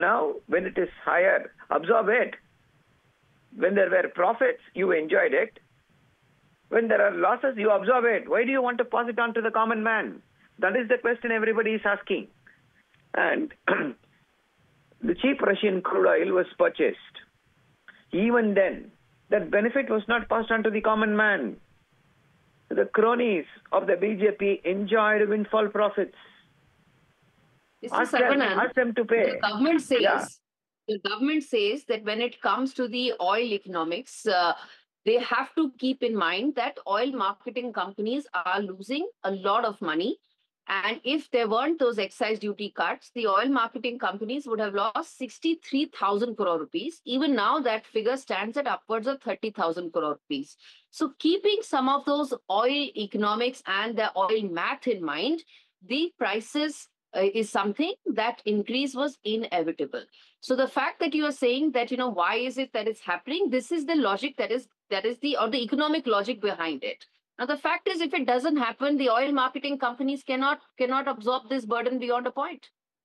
Now, when it is higher, absorb it. When there were profits, you enjoyed it. When there are losses, you absorb it. Why do you want to pass it on to the common man? That is the question everybody is asking. And the cheap Russian crude oil was purchased. Even then, that benefit was not passed on to the common man. The cronies of the BJP enjoyed windfall profits. Ask them to pay. The government says that when it comes to the oil economics, they have to keep in mind that oil marketing companies are losing a lot of money. And if there weren't those excise duty cuts, the oil marketing companies would have lost 63,000 crore rupees. Even now, that figure stands at upwards of 30,000 crore rupees. So keeping some of those oil economics and the oil math in mind, the prices is something that increase was inevitable. So the fact that you are saying that, why is it that it's happening? This is the logic that is the economic logic behind it. Now, the fact is, if it doesn't happen, the oil marketing companies cannot absorb this burden beyond a point.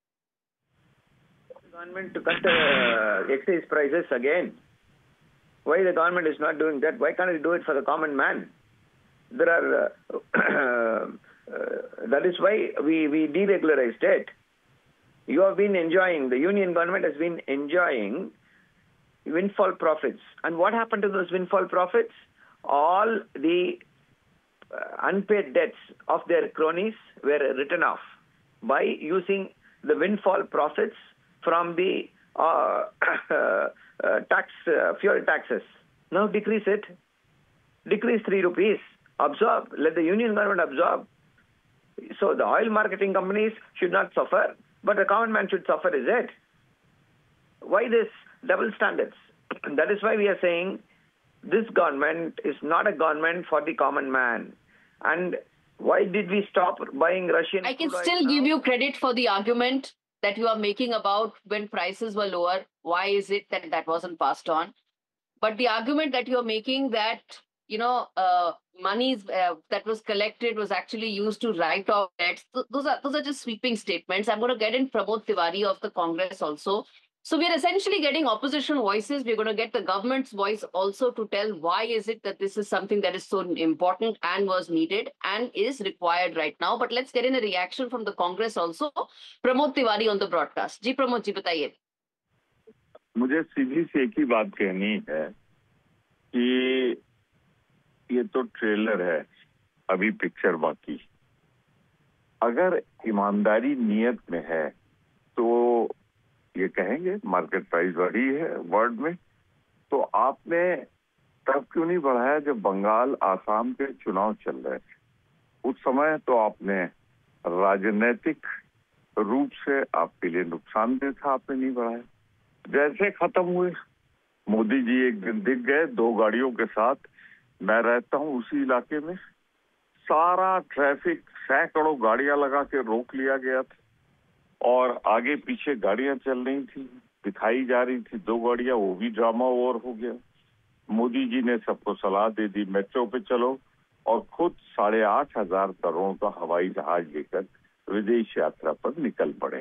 The government to cut excise prices again. Why the government is not doing that? Why can't it do it for the common man? There are that is why we deregularized it. You have been enjoying, the union government has been enjoying windfall profits. And what happened to those windfall profits? All the unpaid debts of their cronies were written off by using the windfall profits from the fuel taxes. Now decrease it. Decrease 3 rupees. Absorb. Let the union government absorb. So the oil marketing companies should not suffer, but the common man should suffer, is it? Why this double standards? That is why we are saying this government is not a government for the common man. And why did we stop buying Russian I can still give you credit for the argument that you are making about when prices were lower. Why is it that that wasn't passed on? But the argument that you're making that, monies that was collected was actually used to write off debts, those are just sweeping statements. I'm going to get in Pramod Tiwari of the Congress also. So we're essentially getting opposition voices. We're going to get the government's voice also to tell why is it that this is something that is so important and was needed and is required right now. But let's get in a reaction from the Congress also. Pramod Tiwari on the broadcast. जी प्रमोद जी बताइए. मुझे सीधी सी एक ही बात कहनी है कि ये तो trailer है, अभी पिक्चर बाकी. अगर ईमानदारी नियत में है तो ये कहेंगे मार्केट प्राइस बढ़ी है वर्ल्ड में, तो आपने तब क्यों नहीं बढ़ाया जब बंगाल आसाम के चुनाव चल रहे थे? उस समय तो आपने राजनीतिक रूप से आपके लिए नुकसानदेह था, आपने नहीं बढ़ाया. जैसे खत्म हुए, मोदी जी एक दिन दिख गए 2 गाड़ियों के साथ. मैं रहता हूं उसी इलाके में, सारा ट्रैफिक सैकड़ों गाड़ियां लगा के रोक लिया गया था और आगे पीछे गाड़ियां चल रही थी, दिखाई जा रही थी 2 गाड़ियां, वो भी ड्रामा ओवर हो गया. मोदी जी ने सबको सलाह दे दी मेट्रो पे चलो और खुद 8,500 करोड़ का हवाई जहाज लेकर विदेश यात्रा पर निकल पड़े.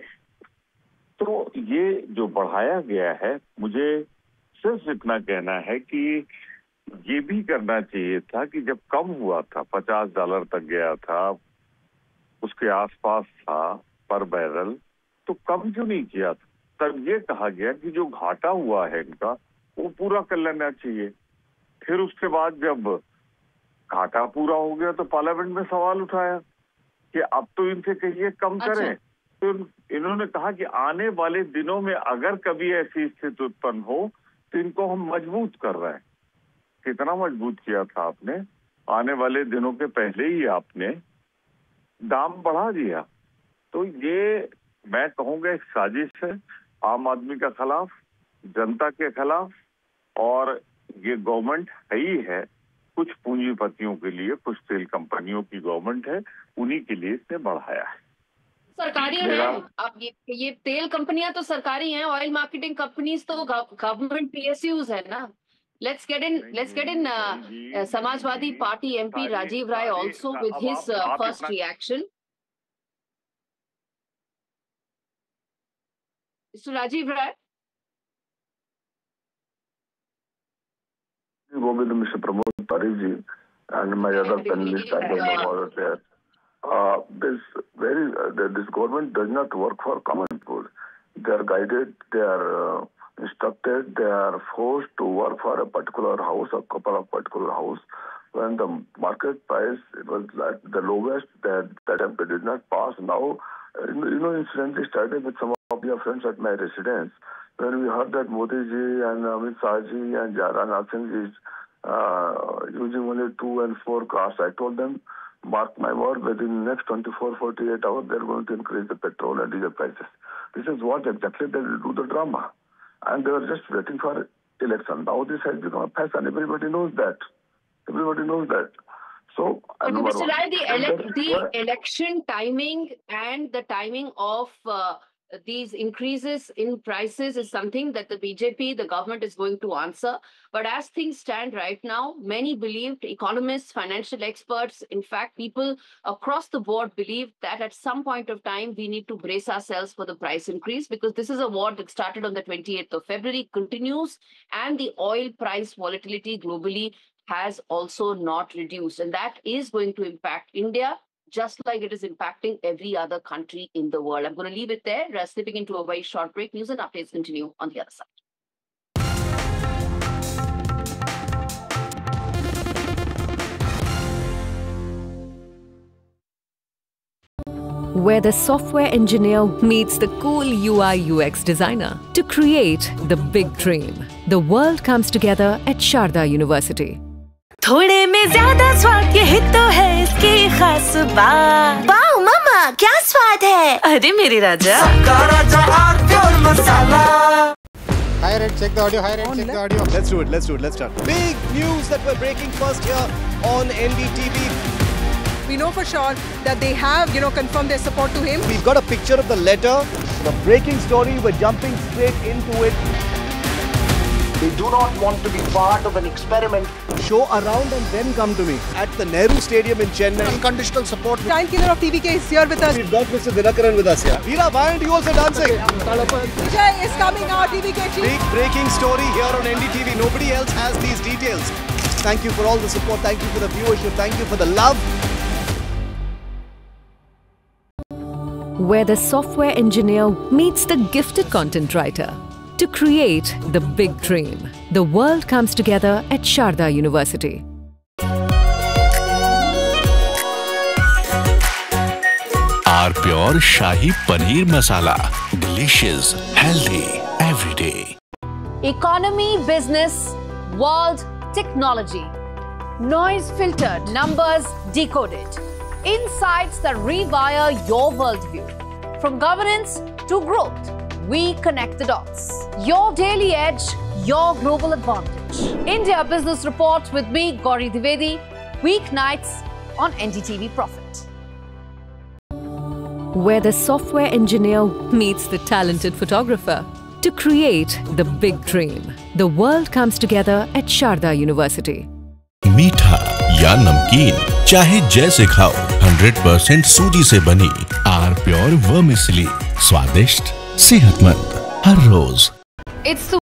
तो ये जो बढ़ाया गया है, मुझे सिर्फ इतना कहना है कि ये भी करना चाहिए था कि जब कम हुआ था, $50 तक गया था, उसके आसपास था पर बैरल, तो कम क्यों नहीं किया था? तब ये कहा गया कि जो घाटा हुआ है इनका वो पूरा कर लेना चाहिए. फिर उसके बाद जब घाटा पूरा हो गया तो पार्लियामेंट में सवाल उठाया कि अब तो इनसे कहिए कम करें. तो इन्होंने कहा कि आने वाले दिनों में अगर कभी ऐसी स्थिति उत्पन्न हो तो इनको हम मजबूत कर रहे हैं. कितना मजबूत किया था आपने? आने वाले दिनों के पहले ही आपने दाम बढ़ा दिया. तो ये मैं कहूँगा एक साजिश है आम आदमी के खिलाफ, जनता के खिलाफ, और ये गवर्नमेंट है ही है कुछ पूंजीपतियों के लिए, कुछ तेल कंपनियों की गवर्नमेंट है, उन्हीं के लिए इसने बढ़ाया है. सरकारी है. अब ये तेल कंपनियां तो सरकारी हैं, ऑयल मार्केटिंग कंपनीज तो गवर्नमेंट PSUs है ना. Let's get in Samajwadi Party MP Rajiv Rai also with his first reaction. Mr. Rajiv Rai. Go with Mr. Pramod Pariji and my other panelists. I don't know what there. This government does not work for common people. They are guided, they are instructed, they are forced to work for a particular house, a couple of particular house. When the market price it was at the lowest, that they did not pass. Now, incidentally started with some of your friends at my residence. When we heard that Modi ji and Amit Shah ji and Rajnath Singh ji using only 2 and 4 cars, I told them, mark my word, within the next 24-48 hours, they're going to increase the petrol and diesel prices. This is what exactly they will do the drama. And they were just waiting for election. Now this has become a fashion. Everybody knows that. Everybody knows that. So, okay, Mr. Rai, the election timing and the timing of these increases in prices is something that the BJP, the government, is going to answer. But as things stand right now, many believed, economists, financial experts, in fact, people across the board believe that at some point of time, we need to brace ourselves for the price increase, because this is a war that started on the 28th of February, continues, and the oil price volatility globally has also not reduced. And that is going to impact India, just like it is impacting every other country in the world. I'm going to leave it there, slipping into a very short break. News and updates continue on the other side. Where the software engineer meets the cool UI UX designer to create the big dream. The world comes together at Sharda University. थोड़े में ज्यादा स्वाद यही तो है इसकी खास बात। वाओ मामा क्या स्वाद है? अरे मेरे राजा सबका राजा और pure masala. Hi Red, check the audio. Hi Red, check the audio. Let's start. Big news that we're breaking first here on NDTV. We know for sure that they have, confirmed their support to him. We've got a picture of the letter, the breaking story. We're jumping straight into it. They do not want to be part of an experiment. Show around and then come to me at the Nehru Stadium in Chennai. Unconditional support. Time killer of TVK is here with us. We've got Mr. Dinakaran with us here. Veera, why aren't you also dancing? Vijay is coming now, TVK chief. Big breaking story here on NDTV. Nobody else has these details. Thank you for all the support. Thank you for the viewership. Thank you for the love. Where the software engineer meets the gifted content writer to create the big dream. The world comes together at Sharda University. Our Pure Shahi Paneer Masala. Delicious, healthy, every day. Economy, business, world, technology. Noise filtered, numbers decoded. Insights that rewire your worldview. From governance to growth, we connect the dots. Your daily edge, your global advantage. India Business Report with me, Gauri Dwivedi, weeknights on NDTV Profit. Where the software engineer meets the talented photographer to create the big dream. The world comes together at Sharda University. मीठा या नमकीन, चाहे जैसे खाओ, 100% सूजी से बनी are pure vermicelli, स्वादिष्ट, सेहतमंद हर रोज। It's the